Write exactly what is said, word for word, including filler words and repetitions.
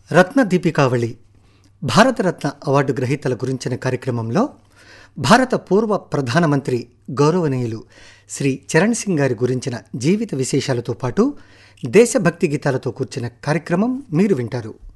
రత్న దీపికావళి Bharat Ratna award గ్రహీతల గురించిన కార్యక్రమంలో భారత పూర్వ ప్రధానమంత్రి గౌరవనీయులు శ్రీ చరణ్ సింగ్ గారి గురించిన జీవిత విశేషాలతో పాటు దేశభక్తి గీతాలతో కూర్చిన కార్యక్రమం మీరు వింటారు.